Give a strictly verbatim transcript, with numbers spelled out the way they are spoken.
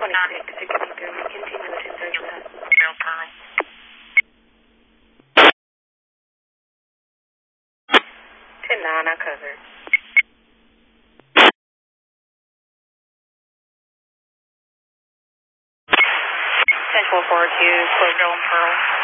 twenty-six, sixty-three. Continue with ten thirty-nine. Real Pearl. ten nine, I covered. ten four four two, close Real Pearl.